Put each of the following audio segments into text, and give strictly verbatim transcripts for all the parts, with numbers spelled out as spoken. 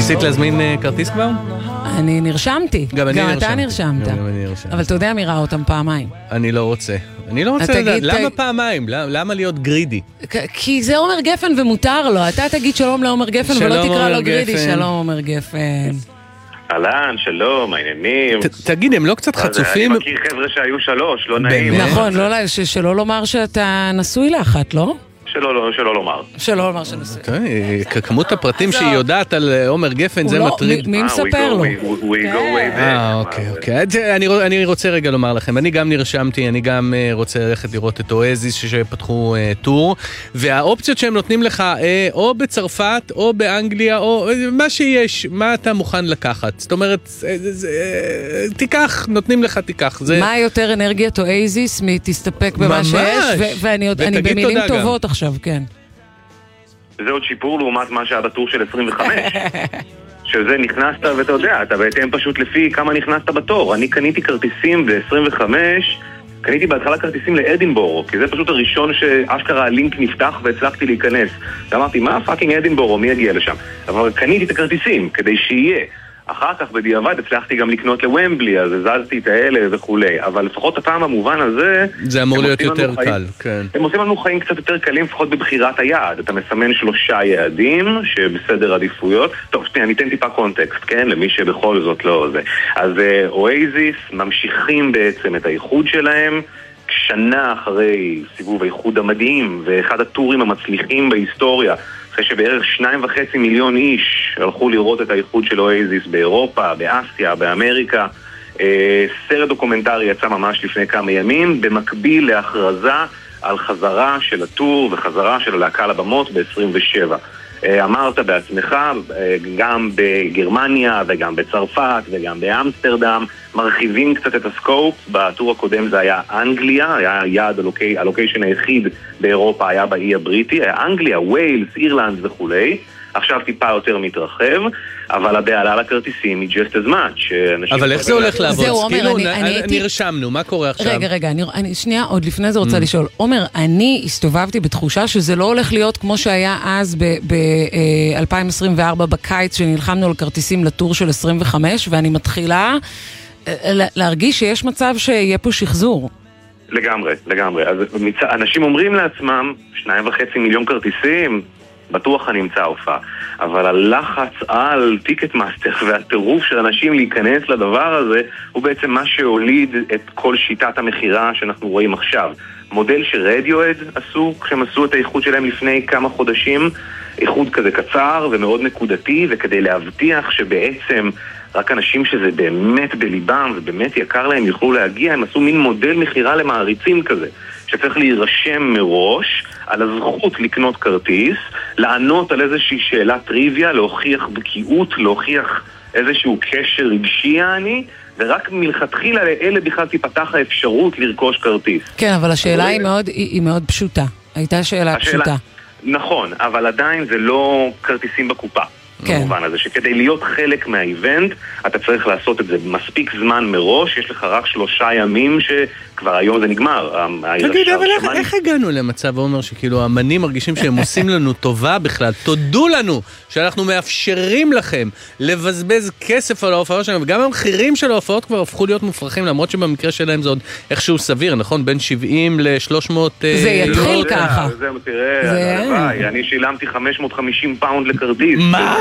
ניסית להזמין כרטיס כבר? אני נרשמתי. גם אני נרשמתי. גם אתה נרשמת. גם אני נרשמתי. אבל אתה יודע מי ראה אותם פעמיים. אני לא רוצה. אני לא רוצה לדעת. למה פעמיים? למה להיות גרידי? כי זה עומר גפן ומותר לו. אתה תגיד שלום לעומר גפן ולא תקרא לו גרידי. שלום עומר גפן. אהלן, שלום, העניינים. תגיד, הם לא קצת חצופים? אני מכיר חבר'ה שהיו שלוש, לא נעים. נכון, שלא לומר שאתה נשוי לאחת, לא? שלא, שלא לומר. שלא לומר שנשוי. כמות הפרטים שהיא יודעת על עומר גפן זה מטריד. מי מספר לו? אה, אוקיי, אוקיי. אני רוצה רגע לומר לכם, אני גם נרשמתי, אני גם רוצה ללכת לראות את אואזיס שפתחו טור, והאופציות שהם נותנים לך, או בצרפת, או באנגליה, או מה שיש, מה אתה מוכן לקחת. זאת אומרת, תיקח, נותנים לך, תיקח. מה יותר אנרגיית אואזיס מתסתפק במה שיש, ואני במילים טובות עכשיו, כן. זה עוד שיפור לעומת מה שהיה בטור של עשרים וחמש. שזה נכנסת, ואתה יודע, אתה בהתאם פשוט לפי כמה נכנסת בתור. אני קניתי כרטיסים ב-עשרים וחמש, קניתי בהתחלה כרטיסים לאדינבורו, כי זה פשוט הראשון שאשכרה הלינק נפתח והצלחתי להיכנס. ואמרתי, מה פאקינג אדינבורו, מי יגיע לשם? אבל קניתי את הכרטיסים, כדי שיהיה. אחר כך בדיעבד הצלחתי גם לקנות לוומבלי, אז הזזתי את האלה וכולי, אבל לפחות הפעם המובן הזה... זה אמור להיות יותר קל, כן. הם עושים לנו חיים קצת יותר קלים, לפחות בבחירת היעד. אתה מסמן שלושה יעדים שבסדר עדיפויות. טוב, שנייה, ניתן טיפה קונטקסט, כן? למי שבכל זאת לא זה. אז אואזיס ממשיכים בעצם את האיחוד שלהם, שנה אחרי סיבוב האיחוד המדהים, ואחד הטורים המצליחים בהיסטוריה, אחרי שבערך שניים וחצי מיליון איש הלכו לראות את האיחוד של אואזיס באירופה, באסיה, באמריקה. סרט דוקומנטרי יצא ממש לפני כמה ימים, במקביל להכרזה על חזרה של הטור וחזרה של הלהקה לבמות ב-עשרים ושבע. אמרת בעצמך, גם בגרמניה וגם בצרפת וגם באמסטרדם, מרחיבים קצת את הסקופ. בטור הקודם זה היה אנגליה, היה יעד, הלוקי, הלוקיישן היחיד באירופה היה באי הבריטי, היה אנגליה, ווילס, אירלנד וכולי. עכשיו טיפה יותר מתרחב, אבל הבעלה לכרטיסים היא just as much. אבל איך זה הולך לעבוד? כאילו, נרשמנו, מה קורה עכשיו? רגע, רגע, שנייה, עוד לפני זה רוצה לשאול. עומר, אני הסתובבתי בתחושה שזה לא הולך להיות כמו שהיה אז ב-אלפיים עשרים וארבע בקיץ, שנלחמנו על כרטיסים לטור של עשרים וחמש, ואני מתחילה להרגיש שיש מצב שיהיה פה שחזור. לגמרי, לגמרי. אז אנשים אומרים לעצמם, שניים וחצי מיליון כרטיסים, בטוח אני אמצא הופעה, אבל הלחץ על טיקט מאסטר והטירוף של אנשים להיכנס לדבר הזה הוא בעצם מה שהוליד את כל שיטת המחירה שאנחנו רואים עכשיו. מודל שרדיואד עשו כשהם עשו את האיחוד שלהם לפני כמה חודשים, איחוד כזה קצר ומאוד נקודתי, וכדי להבטיח שבעצם רק אנשים שזה באמת בליבם ובאמת יקר להם יוכלו להגיע, הם עשו מין מודל מחירה למעריצים כזה, שצריך להירשם מראש על הזכות לקנות כרטיס, לענות על איזושהי שאלה טריוויה, להוכיח בקיאות, להוכיח איזשהו קשר רגשי אני, ורק מלכתחילה לאלה בכלל תיפתח האפשרות לרכוש כרטיס. כן, אבל השאלה היא מאוד, היא מאוד פשוטה. הייתה שאלה השאלה, פשוטה. נכון, אבל עדיין זה לא כרטיסים בקופה. כן. במובן הזה, שכדי להיות חלק מהאיבנט, אתה צריך לעשות את זה מספיק זמן מראש, יש לך רק שלושה ימים שכבר היום זה נגמר. תגיד, אבל איך, איך הגענו למצב, עומר, שכאילו האמנים מרגישים שהם עושים לנו טובה בכלל? תודו לנו שאנחנו מאפשרים לכם לבזבז כסף על ההופעות שלנו, וגם המחירים של ההופעות כבר הפכו להיות מופרכים, למרות שבמקרה שלהם זה עוד איכשהו סביר, נכון? בין שבעים ל-שלוש מאות... זה יתחיל ככה. זהו, תראה, אני שילמתי חמש מאות וחמישים פאונד לכרטיס. מה?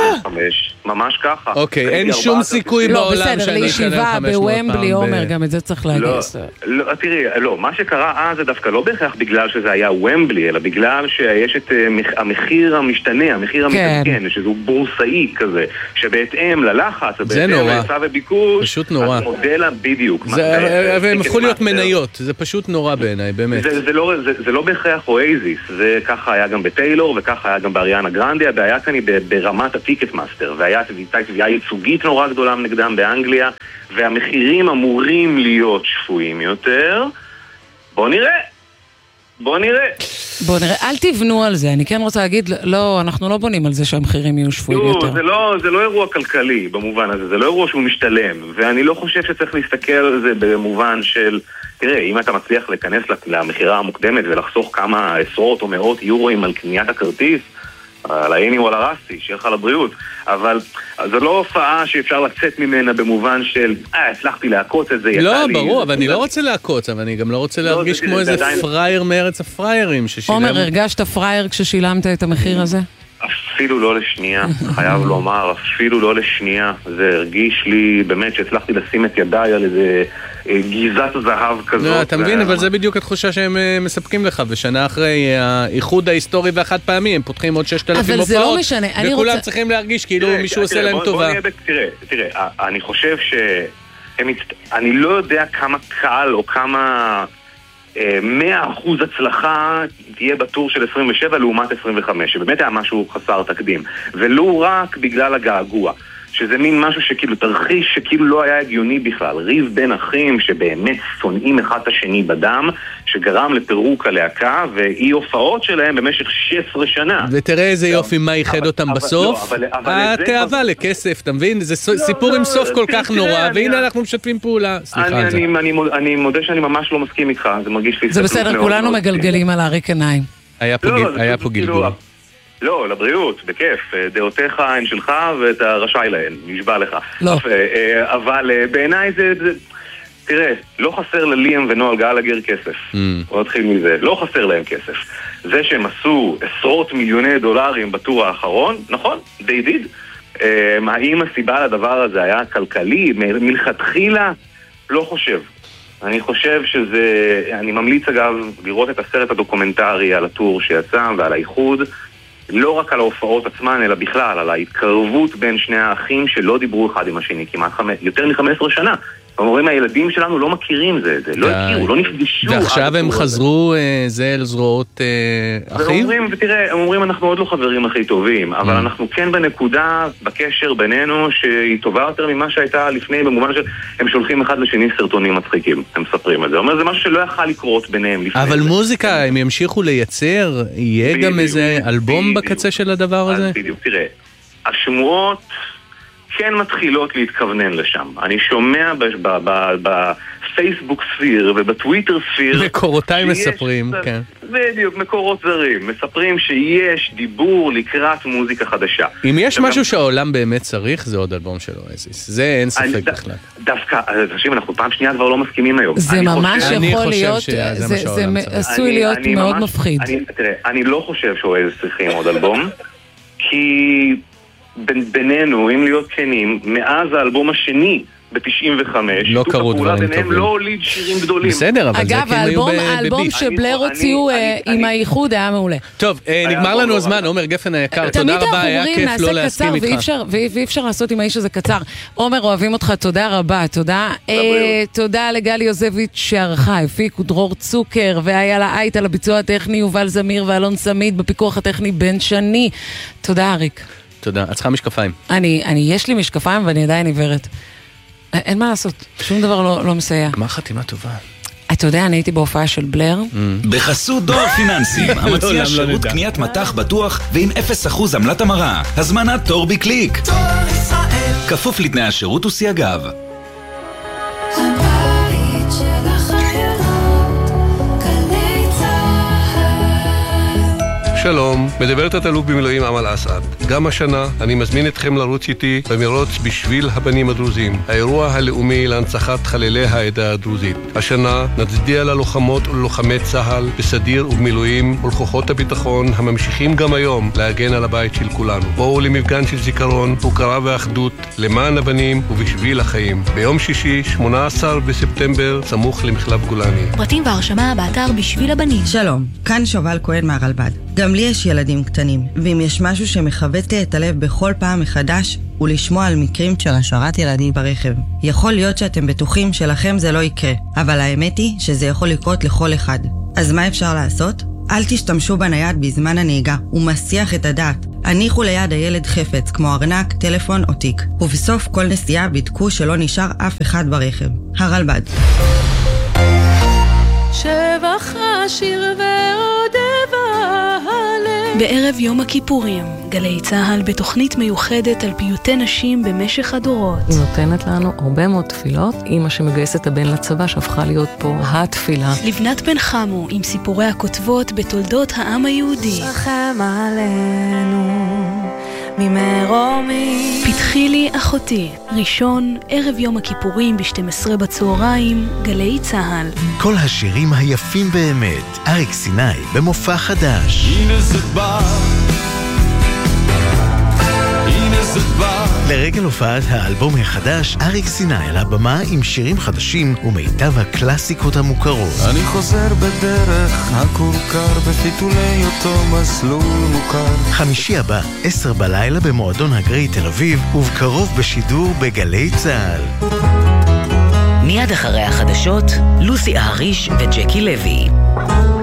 ממש ככה. אוקיי, אין שום סיכוי בעולם שאני אשלם חמש מאות פעם. בוומבלי, עומר, גם את זה צריך להגיד. לא, תראי, לא, מה שקרה אז זה דווקא לא בהכרח בגלל שזה היה ומבלי, אלא בגלל שיש את המחיר המשתנה, המחיר המתעדכן, שזה בורסאי כזה, שבהתאם ללחץ, זה נורא. וביקוש, פשוט נורא. המודל בדיוק. והם הפכו להיות מניות, זה פשוט נורא בעיניי, באמת. זה לא בהכרח אואזיס, זה ככה היה גם בטיילור, וככה היה גם באריאנה גרנדיה, והיה כאן ברמת הטיקט מאסטר, והיה תביעה ייצוגית נורא גדולה נגדם באנגליה, והמחירים אמורים להיות שפויים יותר. בוא נראה. בוא נראה. בוא נראה, אל תבנו על זה. אני כן רוצה להגיד, לא, אנחנו לא בונים על זה שהמחירים יהיו שפויים יותר. זה לא, זה לא אירוע כלכלי במובן הזה, זה לא אירוע שהוא משתלם, ואני לא חושב שצריך להסתכל על זה במובן של, תראה, אם אתה מצליח להיכנס למחירה המוקדמת ולחסוך כמה עשרות או מאות יורוים על קניית הכרטיס, על העיני או על הרסי, שיהיה לך לבריאות, אבל זה לא הופעה שאפשר לצאת ממנה במובן של, אה, הצלחתי להקוץ את זה, לא, ברור, אבל אני לא רוצה להקוץ, אבל אני גם לא רוצה להרגיש כמו איזה פרייר מארץ הפריירים ששילם. עומר, הרגשת פרייר כששילמת את המחיר הזה? אפילו לא לשנייה, חייב לומר, אפילו לא לשנייה. זה הרגיש לי באמת שהצלחתי לשים את ידיי על איזה גיזת זהב כזאת. לא, אתה מבין, אבל זה בדיוק התחושה שהם מספקים לך, ושנה אחרי האיחוד ההיסטורי והחד פעמי, הם פותחים עוד ששת אלפים הופעות, אבל זה לא משנה, וכולם צריכים להרגיש כאילו מישהו עושה להם טובה. תראה, תראה, אני חושב ש... אני לא יודע כמה קל או כמה... מאה אחוז הצלחה תהיה בטור של עשרים ושבע לעומת עשרים וחמש, שבאמת היה משהו חסר תקדים, ולא רק בגלל הגעגוע, שזה מין משהו שכאילו תרחיש שכאילו לא היה הגיוני בכלל, ריב בין אחים שבאמת שונאים אחד את השני בדם, שגרם לפירוק הלהקה ואי הופעות שלהם במשך שש עשרה שנה. ותראה איזה יופי מה ייחד אותם בסוף, התאווה לכסף, אתה מבין? זה סיפור עם סוף כל כך נורא, והנה אנחנו משתפים פעולה. סליחה על זה. אני מודה שאני ממש לא מסכים איתך, זה מרגיש לי... זה בסדר, כולנו מגלגלים על האריק עיניים. היה פה גלגול. לא, לבריאות, בכיף, דעותיך הן שלך ואת הרשאי להן, נשבע לך. לא. אבל בעיניי זה, תראה, לא חסר לליאם ונועל גלגר כסף. בוא נתחיל מזה, לא חסר להם כסף. זה שהם עשו עשרות מיליוני דולרים בטור האחרון, נכון, they did. האם הסיבה לדבר הזה היה כלכלי, מלכתחילה? לא חושב. אני חושב שזה, אני ממליץ אגב לראות את הסרט הדוקומנטרי על הטור שיצא ועל האיחוד, לא רק על ההופעות עצמן, אלא בכלל, על ההתקרבות בין שני האחים שלא דיברו אחד עם השני כמעט חמש, יותר מ-חמש עשרה שנה. אומרים, הילדים שלנו לא מכירים זה, זה לא הכירו, לא נפגשו. ועכשיו הם חזרו זה אל זרועות אחים? ותראה, הם אומרים, אנחנו עוד לא חברים הכי טובים, אבל אנחנו כן בנקודה, בקשר בינינו, שהיא טובה יותר ממה שהייתה לפני, במובן שהם שולחים אחד לשני סרטונים מצחיקים, הם מספרים את זה. אומר, זה משהו שלא יכל לקרות ביניהם לפני. אבל מוזיקה, הם ימשיכו לייצר, יהיה גם איזה אלבום בקצה של הדבר הזה? בדיוק, תראה, השמועות כן מתחילות להתכוונן לשם. אני שומע בפייסבוק ספיר ובטוויטר ספיר... מקורותיי מספרים, כן. בדיוק, מקורות זרים. מספרים שיש דיבור לקראת מוזיקה חדשה. אם יש משהו שהעולם באמת צריך, זה עוד אלבום של אואזיס. זה אין ספק בכלל. דווקא, תקשיב, אנחנו פעם שנייה כבר לא מסכימים היום. זה ממש יכול להיות, זה עשוי להיות מאוד מפחיד. תראה, אני לא חושב שאואזיס צריכים עוד אלבום, כי... בינינו, אם להיות כנים, מאז האלבום השני ב-תשעים וחמש, לא קרו דברים טובים. ביניהם לא הוליד שירים גדולים. בסדר, אבל זה כאילו היו בביט. אגב, האלבום שבלר הוציאו עם האיחוד היה מעולה. טוב, נגמר לנו הזמן, עומר גפן היקר, תודה רבה, היה כיף לא להסכים איתך. ואי אפשר לעשות עם האיש הזה קצר. עומר, אוהבים אותך, תודה רבה, תודה. תודה לגלי יוזביץ' שערכה, הפיק ודרור צוקר, והיה לה אייט על הביצוע הטכני, יובל זמיר ואלון סמית, בפיקוח הטכני בן שני. תודה, אריק. תודה. את צריכה משקפיים. אני, אני, יש לי משקפיים ואני עדיין עיוורת. אין מה לעשות. שום דבר לא, לא מסייע. מה חתימה טובה? אתה יודע, אני הייתי בהופעה של בלר. בחסות דואר פיננסים, המציע שירות קניית מתח בטוח ועם אפס אחוז עמלת המרה. הזמנת תור בקליק. כפוף לתנאי השירות וסייגיו. שלום, מדברת התלוף במילואים אמל אסעד. גם השנה אני מזמין אתכם לרוץ איתי במרוץ בשביל הבנים הדרוזים, האירוע הלאומי להנצחת חללי העדה הדרוזית. השנה נצדיע ללוחמות וללוחמי צה"ל בסדיר ובמילואים ולכוחות הביטחון הממשיכים גם היום להגן על הבית של כולנו. בואו למפגן של זיכרון, הוקרה ואחדות למען הבנים ובשביל החיים. ביום שישי, שמונה עשר בספטמבר, סמוך למחלף גולני. פרטים והרשמה באתר בשביל הבנים. שלום, כאן שובל כהן מהרלב"ד. גם לי יש ילדים קטנים, ואם יש משהו שמחווט לי את הלב בכל פעם מחדש, הוא לשמוע על מקרים של השארת ילדים ברכב. יכול להיות שאתם בטוחים שלכם זה לא יקרה, אבל האמת היא שזה יכול לקרות לכל אחד. אז מה אפשר לעשות? אל תשתמשו בנייד בזמן הנהיגה, הוא מסיח את הדעת. הניחו ליד הילד חפץ, כמו ארנק, טלפון או תיק. ובסוף כל נסיעה בדקו שלא נשאר אף אחד ברכב. הרלב"ד. שבח עשיר ועודב הלב. בערב יום הכיפורים בגלי צהל בתוכנית מיוחדת על פיוטי נשים במשך הדורות. היא נותנת לנו הרבה מאוד תפילות. אמא שמגייסת את הבן לצבא שהפכה להיות פה התפילה. לבנת בן חמו עם סיפורי הכותבות בתולדות העם היהודי. רחם עלינו ממרומי. פתחי לי אחותי, ראשון, ערב יום הכיפורים ב-שתים עשרה בצהריים, גלי צהל. כל השירים היפים באמת, אריק סיני במופע חדש. הנה זה בא, הנה זה בא. לרגל הופעת האלבום החדש, אריק סיני על הבמה עם שירים חדשים ומיטב הקלאסיקות המוכרות. אני חוזר בדרך הכורכר בפיתולי אותו מסלול מוכר. חמישי הבא, עשר בלילה במועדון הגרי תל אביב, ובקרוב בשידור בגלי צהל. מיד אחרי החדשות, לוסי אהריש וג'קי לוי.